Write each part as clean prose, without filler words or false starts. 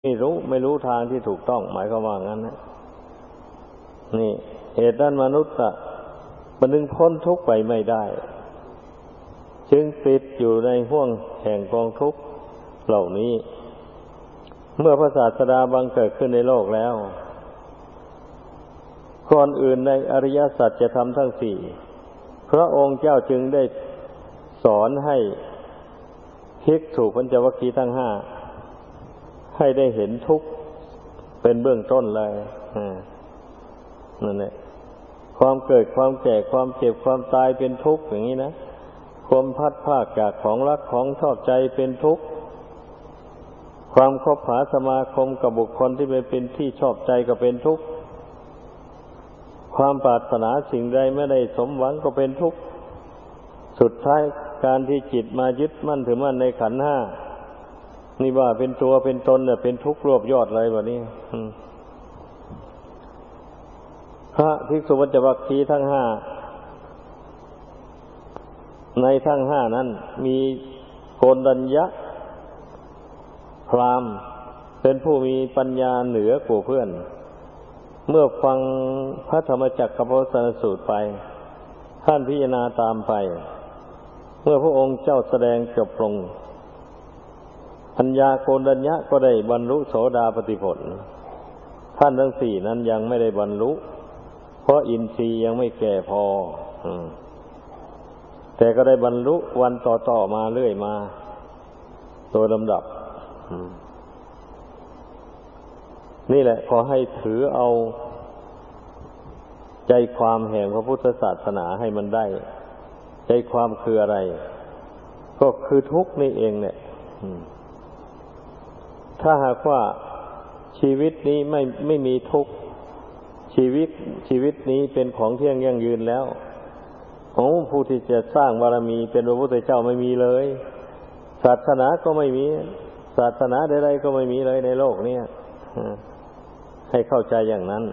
ไม่รู้ทางที่ถูกต้องหมายความว่างั้นนะนี่เหตุนั้นมนุษย์มันดึงพ้นทุกข์ไปไม่ได้จึงติดอยู่ในห้วงแห่งกองทุกข์เหล่านี้เมื่อพระศาสดาบังเกิดขึ้นในโลกแล้วก่อนอื่นในอริยสัจธรรมทั้งสี่พระองค์เจ้าจึงได้สอนให้ภิกษุปัญจวัคคีย์ทั้งห้าให้ได้เห็นทุกข์เป็นเบื้องต้นเลยนั่นแหละความเกิดความแก่ความเจ็บความตายเป็นทุกข์อย่างนี้นะความพัดพรากจากของรักของชอบใจเป็นทุกข์ความคบหาสมาคมกับบุคคลที่ไม่เป็นที่ชอบใจก็เป็นทุกข์ความปรารถนาสิ่งใดไม่ได้สมหวังก็เป็นทุกข์สุดท้ายการที่จิตมายึดมั่นถือมั่นในขันธ์ห้านี่ว่าเป็นตัวเป็นตนเนี่ยเป็นทุกข์รวบยอดเลยแบบนี้พระภิกษุปัญจวัคคีย์ทั้งห้าในทั้งห้านั้นมีโกณฑัญญะพราหมณ์เป็นผู้มีปัญญาเหนือกว่าเพื่อนเมื่อฟังพระธรรมจักรกับพระสนสูตรไปท่านพิจารณาตามไปเมื่อพระองค์เจ้าแสดงจบลงปัญญาโกณฑัญญะก็ได้บรรลุโสดาปัตติผลท่านทั้งสี่นั้นยังไม่ได้บรรลุเพราะอินทรีย์ยังไม่แก่พอแต่ก็ได้บรรลุวันต่อมาเรื่อยมาโดยลำดับนี่แหละขอให้ถือเอาใจความแห่งพระพุทธศาสนาให้มันได้ใจความคืออะไรก็คือทุกข์นี่เองเนี่ยถ้าหากว่าชีวิตนี้ไม่มีทุกข์ชีวิตนี้เป็นของเที่ยงยั่งยืนแล้วผู้ที่จะสร้างบารมีเป็นพระพุทธเจ้าไม่มีเลยศาสนาก็ไม่มีศาสนาใดๆก็ไม่มีเลยในโลกนี้ให้เข้าใจอย่างนั้น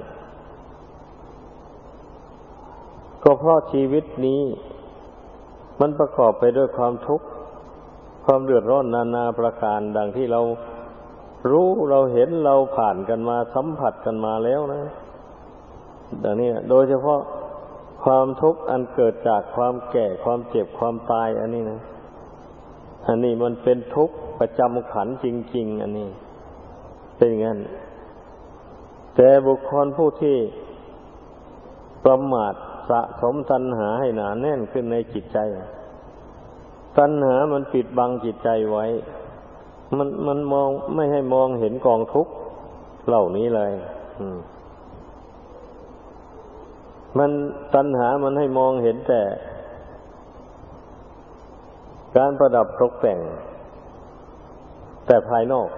ก็เพราะชีวิตนี้มันประกอบไปด้วยความทุกข์ความเดือดร้อนนานาประการดังที่เรารู้เราเห็นเราผ่านกันมาสัมผัสกันมาแล้วนะดังนี้โดยเฉพาะความทุกข์อันเกิดจากความแก่ความเจ็บความตายอันนี้นะอันนี้มันเป็นทุกข์ประจำขันธ์จริงๆอันนี้เป็นอย่างนั้นแต่บุคคลผู้ที่ประมาทสะสมตัณหาให้หนาแน่นขึ้นในจิตใจตัณหามันปิดบังจิตใจไว้มันมองไม่ให้มองเห็นกองทุกข์เหล่านี้เลยมันตัณหามันให้มองเห็นแต่การประดับตกแต่งแต่ภายนอก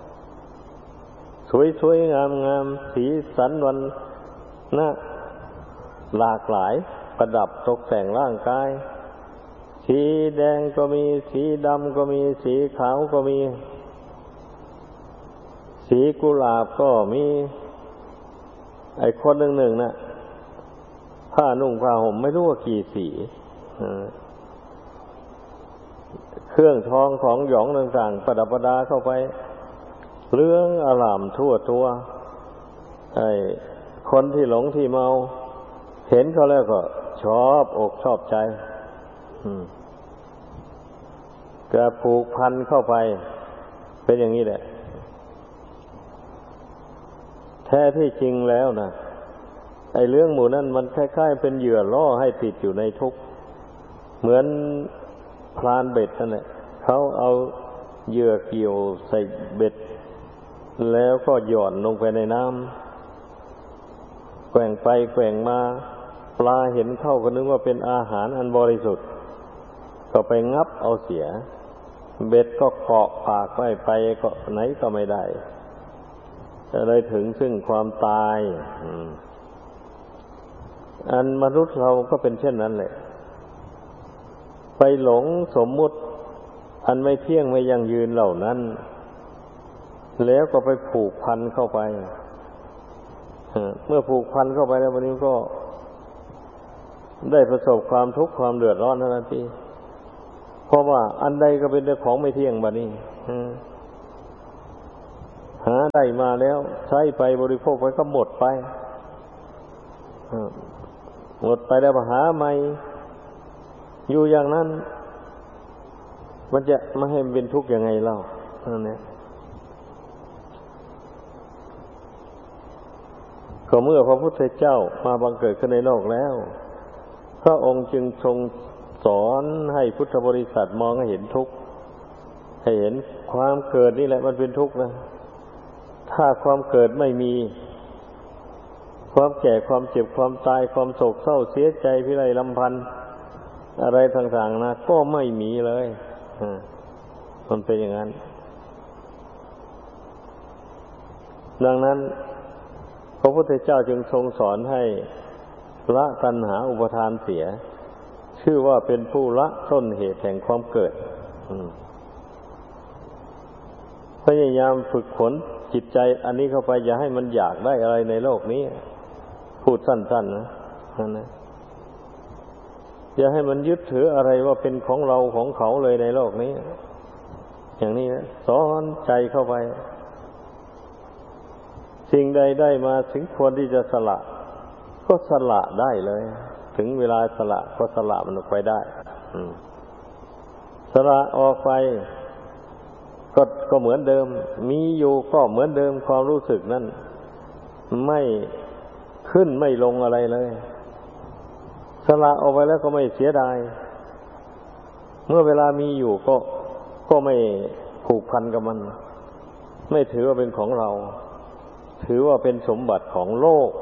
สวยๆงามๆสีสันวันน่าหลากหลายประดับตกแต่งร่างกายสีแดงก็มีสีดำก็มีสีขาวก็มีสีกุหลาบก็มีไอ้คนหนึ่งๆน่ะผ้านุ่งผ้าห่มไม่รู้ว่ากี่สีเครื่องทองของหยองต่างๆประดับประดาเข้าไปเรื่องอร่ามทั่วตัวไอ้คนที่หลงที่เมาเห็นเขาแล้วก็ชอบอกชอบใจก็ผูกพันเข้าไปเป็นอย่างนี้แหละแท้ที่จริงแล้วนะไอ้เรื่องหมู่นั้นมันคล้ายๆเป็นเหยื่อล่อให้ติดอยู่ในทุกข์เหมือนพรานเบ็ดนั่นแหละเขาเอาเหยื่อเกี่ยวใส่เบ็ดแล้วก็หย่อนลงไปในน้ำแกว่งไปแกว่งมาปลาเห็นเข้าก็นึกว่าเป็นอาหารอันบริสุทธิ์ก็ไปงับเอาเสียเบ็ดก็เกาะปากไม่ไปก็ไหนก็ไม่ได้จะเลยถึงซึ่งความตายอันมนุษย์เราก็เป็นเช่นนั้นแหละไปหลงสมมุติอันไม่เที่ยงไม่ยั่งยืนเหล่านั้นแล้วก็ไปผูกพันเข้าไปเมื่อผูกพันเข้าไปแล้ววันนี้ก็ได้ประสบความทุกข์ความเดือดร้อนทันทีเพราะว่าอันใดก็เป็นของไม่เที่ยงบัดนี้หาได้มาแล้วใช้ไปบริโภคไปก็หมดไปหมดไปแล้วหาใหม่อยู่อย่างนั้นมันจะไม่ให้มันเป็นทุกข์ยังไงเล่านั่นแหละก็เมื่อพระพุทธเจ้ามาบังเกิดขึ้นในโลกแล้วพระองค์จึงทรงสอนให้พุทธบริษัทมองให้เห็นทุกข์ให้เห็นความเกิดนี่แหละมันเป็นทุกข์นะถ้าความเกิดไม่มีความแก่ความเจ็บความตายความโศกเศร้าเสียใจพิไรลำพันธ์อะไรต่างๆนะก็ไม่มีเลยมันเป็นอย่างนั้นดังนั้นพระพุทธเจ้าจึงทรงสอนให้ละตัณหาอุปทานเสียชื่อว่าเป็นผู้ละต้นเหตุแห่งความเกิดพยายามฝึกฝนจิตใจอันนี้เข้าไปอย่าให้มันอยากได้อะไรในโลกนี้พูดสั้นๆนะนั่นนะอย่าให้มันยึดถืออะไรว่าเป็นของเราของเขาเลยในโลกนี้อย่างนี้นะสอนใจเข้าไปสิ่งใดได้มาถึงควรที่จะสละก็สละได้เลยถึงเวลาสละก็สละมันออกไปได้สละออกไปก็เหมือนเดิมมีอยู่ก็เหมือนเดิมความรู้สึกนั้นไม่ขึ้นไม่ลงอะไรเลยสละออกไปแล้วก็ไม่เสียดายเมื่อเวลามีอยู่ก็ไม่ผูกพันกับมันไม่ถือว่าเป็นของเราถือว่าเป็นสมบัติของโลก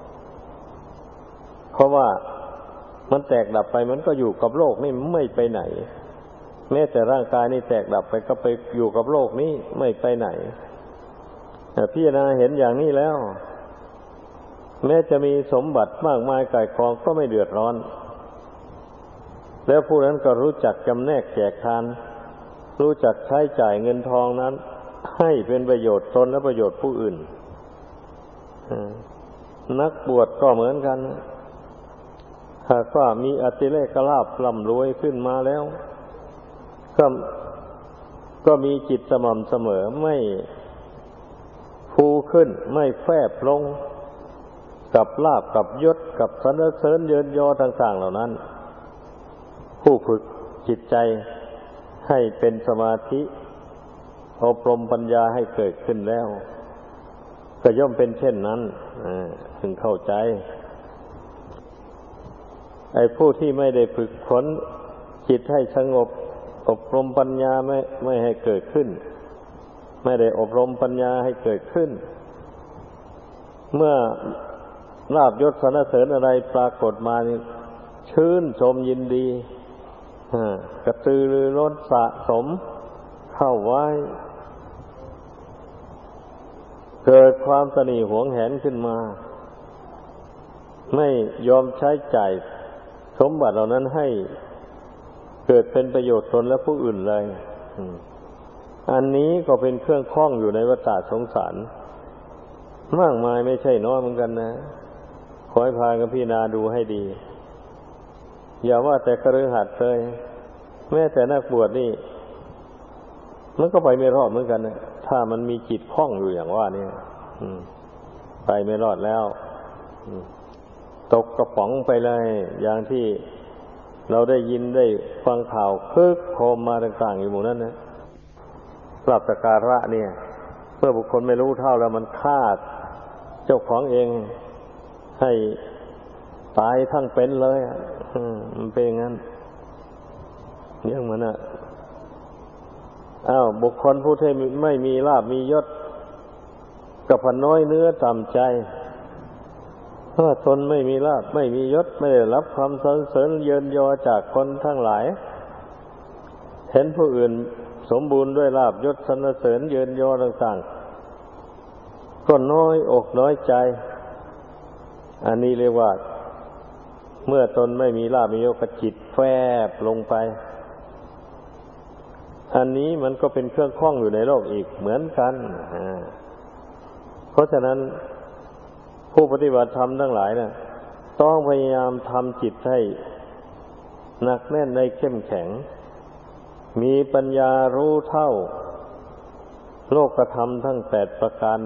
เพราะว่ามันแตกดับไปมันก็อยู่กับโลกนี่ไม่ไปไหนแม้แต่ร่างกายนี่แตกดับไปก็ไปอยู่กับโลกนี้ไม่ไปไหนแต่พิจารณาเห็นอย่างนี้แล้วแม้จะมีสมบัติมากมายก่ายกองก็ไม่เดือดร้อนแล้วผู้นั้นก็รู้จักจำแนกแจกทานรู้จักใช้จ่ายเงินทองนั้นให้เป็นประโยชน์ตนและประโยชน์ผู้อื่นนักบวชก็เหมือนกันหากว่ามีอติเลกลาภร่ำรวยขึ้นมาแล้วก็มีจิตสม่ำเสมอไม่ฟูขึ้นไม่แฟบลงกับลาภกับยศกับสรรเสริญเยินยอต่างๆเหล่านั้นผู้ฝึกจิตใจให้เป็นสมาธิอบรมปัญญาให้เกิดขึ้นแล้วก็ย่อมเป็นเช่นนั้นถึงเข้าใจไอ้ผู้ที่ไม่ได้ฝึกฝนจิตให้สงบอบรมปัญญาไม่ให้เกิดขึ้นไม่ได้อบรมปัญญาให้เกิดขึ้นเมื่อลาภยศสรรเสริญอะไรปรากฏมานี่ชื่นชมยินดีกระตือรือร้นสะสมเข้าไว้เกิดความตณีหวงแหนขึ้นมาไม่ยอมใช้จ่ายสมบัติเหล่านั้นให้เกิดเป็นประโยชน์ตนและผู้อื่นเลยอันนี้ก็เป็นเครื่องข้องอยู่ในวัฏฏะสงสารมากมายไม่ใช่น้อยเหมือนกันนะขอให้พากันพิจารณาดูให้ดีอย่าว่าแต่คฤหัสถ์เลยแม้แต่นักบวชนี่มันก็ไปไม่รอดเหมือนกันนะถ้ามันมีจิตข้องอยู่อย่างว่านี่ไปไม่รอดแล้วตกกระป๋องไปเลยอย่างที่เราได้ยินได้ฟังข่าวคึกโคมมาต่างๆอยู่หมู่นั้นนะลาภสักการะเนี่ยเมื่อบุคคลไม่รู้เท่าแล้วมันฆ่าเจ้าของเองให้ตายทั้งเป็นเลยมันเป็นอย่างนั้นอย่างมันบุคคลผู้ที่ไม่มีลาภมียศกับพน้อยเนื้อต่ำใจเพราะตนไม่มีลาภไม่มียศไม่ได้รับความสรรเสริญเยินยอจากคนทั้งหลายเห็นผู้อื่นสมบูรณ์ด้วยลาภยศสรรเสริญเยินยอต่างๆก็น้อยอกน้อยใจอันนี้เรียกว่าเมื่อตนไม่มีลาภมียศก็จิตแฟบลงไปอันนี้มันก็เป็นเครื่องข้องอยู่ในโลกอีกเหมือนกันเพราะฉะนั้นผู้ปฏิบัติธรรมทั้งหลายนะต้องพยายามทำจิตให้หนักแน่นในเข้มแข็งมีปัญญารู้เท่าโลกธรรมทั้ง8 ประการ